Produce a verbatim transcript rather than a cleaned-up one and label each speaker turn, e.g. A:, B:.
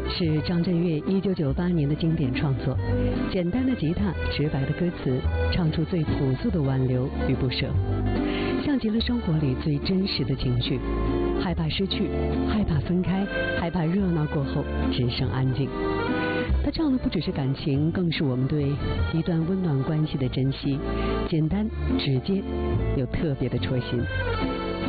A: 是张震岳一九九八年的经典创作。简单的吉他，直白的歌词，唱出最朴素的挽留与不舍，像极了生活里最真实的情绪。害怕失去，害怕分开，害怕热闹过后只剩安静。他唱的不只是感情，更是我们对一段温暖关系的珍惜，简单直接又特别的戳心。